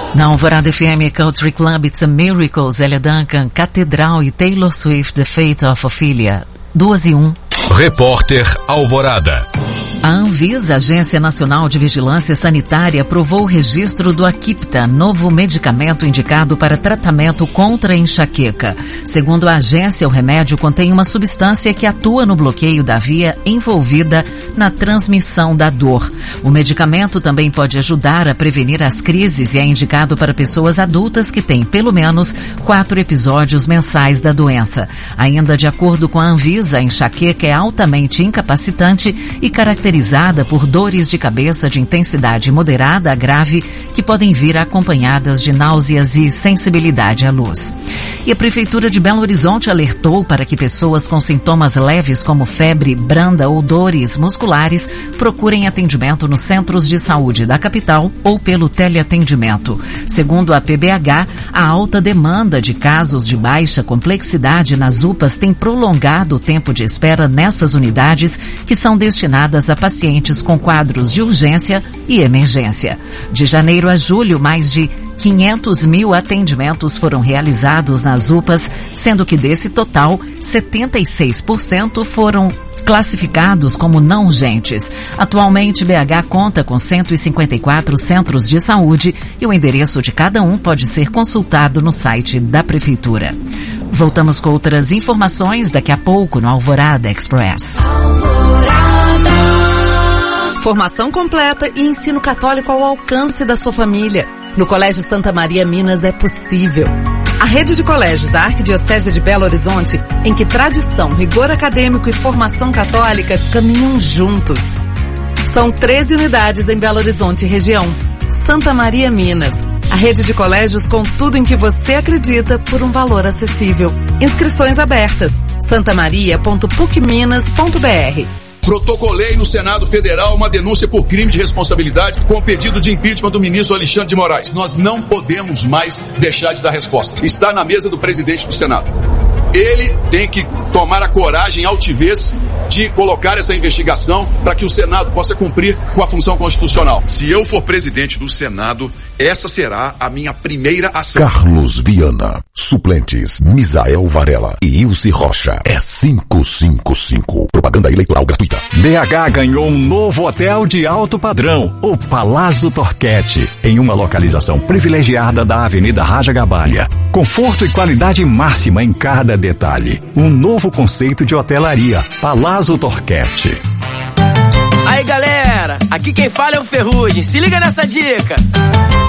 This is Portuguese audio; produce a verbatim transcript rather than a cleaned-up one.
Na Alvorada F M, Country Club, It's a Miracle, Zélia Duncan, Catedral e Taylor Swift, The Fate of Ophelia. Duas e um. Repórter Alvorada. A Anvisa, Agência Nacional de Vigilância Sanitária, aprovou o registro do Aquipta, novo medicamento indicado para tratamento contra a enxaqueca. Segundo a agência, o remédio contém uma substância que atua no bloqueio da via envolvida na transmissão da dor. O medicamento também pode ajudar a prevenir as crises e é indicado para pessoas adultas que têm pelo menos quatro episódios mensais da doença. Ainda de acordo com a Anvisa, a enxaqueca é altamente incapacitante e caracterizada por dores de cabeça de intensidade moderada a grave que podem vir acompanhadas de náuseas e sensibilidade à luz. E a Prefeitura de Belo Horizonte alertou para que pessoas com sintomas leves como febre branda ou dores musculares procurem atendimento nos centros de saúde da capital ou pelo teleatendimento. Segundo a P B H, a alta demanda de casos de baixa complexidade nas U P As tem prolongado o tempo de espera nessas unidades que são destinadas a pacientes com quadros de urgência e emergência. De janeiro a julho, mais de quinhentos mil atendimentos foram realizados nas U P As, sendo que desse total, setenta e seis por cento foram classificados como não urgentes. Atualmente, B H conta com cento e cinquenta e quatro centros de saúde e o endereço de cada um pode ser consultado no site da Prefeitura. Voltamos com outras informações daqui a pouco no Alvorada Express. Formação completa e ensino católico ao alcance da sua família. No Colégio Santa Maria Minas é possível. A rede de colégios da Arquidiocese de Belo Horizonte, em que tradição, rigor acadêmico e formação católica caminham juntos. São treze unidades em Belo Horizonte e região. Santa Maria Minas, a rede de colégios com tudo em que você acredita por um valor acessível. Inscrições abertas. santamaria ponto puc minas ponto b r. Protocolei no Senado Federal uma denúncia por crime de responsabilidade com o pedido de impeachment do ministro Alexandre de Moraes. Nós não podemos mais deixar de dar resposta. Está na mesa do presidente do Senado. Ele tem que tomar a coragem e altivez de colocar essa investigação para que o Senado possa cumprir com a função constitucional. Se eu for presidente do Senado, essa será a minha primeira ação. Carlos Viana, suplentes Misael Varela e Ilse Rocha. É quinhentos e cinquenta e cinco. Propaganda eleitoral gratuita. B H ganhou um novo hotel de alto padrão, o Palazzo Torquete, em uma localização privilegiada da Avenida Raja Gabalha. Conforto e qualidade máxima em cada detalhe. Um novo conceito de hotelaria, Palazzo Torquete. Aí galera, aqui quem fala é o Ferrugem, se liga nessa dica.